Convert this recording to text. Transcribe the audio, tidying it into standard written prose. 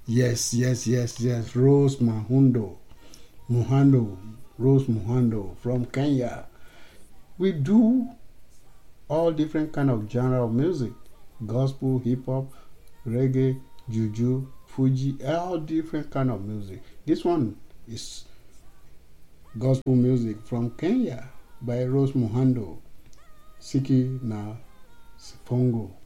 Yes. Rose Rose Muhando from Kenya. We do all different kind of genre of music: gospel, hip hop, reggae, juju, fuji, all different kind of music. This one is gospel music from Kenya by Rose Muhando, Siki na Sifongo.